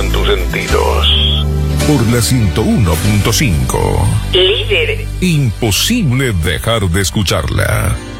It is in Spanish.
acompañan tus sentidos. Por la 101.5. Líder. Imposible dejar de escucharla.